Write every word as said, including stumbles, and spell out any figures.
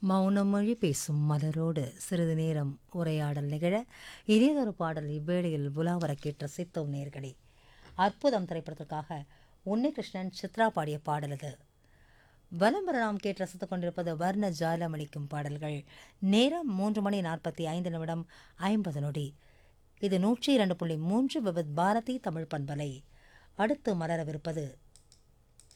மௌனமொழி பேசும் மலரோடு சிறிது நேரம் உரையாடல் நிகழ இனியதொரு பாடல் இவ்வேளையில் உலாவர கேட்ட சித்தோ நேர்களே. அற்புதம் திரைப்படத்திற்காக உன்னிகிருஷ்ணன் சித்ரா பாடிய பாடல் இது. வலம்பர நாம் கேட்டு ரசித்துக் கொண்டிருப்பது வர்ண ஜாலமளிக்கும் பாடல்கள். நேரம் மூன்று மணி நாற்பத்தி ஐந்து நிமிடம் ஐம்பது நொடி. இது நூற்றி இரண்டு புள்ளி மூன்று விபத் பாரதி தமிழ் பண்பலை. அடுத்து மலரவிருப்பது